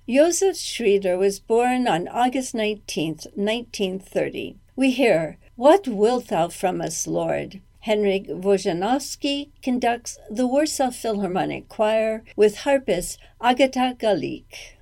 Josef Schroeder was born on August 19th, 1930. We hear, "What wilt thou from us, Lord?" Henryk Wojanowski conducts the Warsaw Philharmonic Choir with harpist Agata Galik.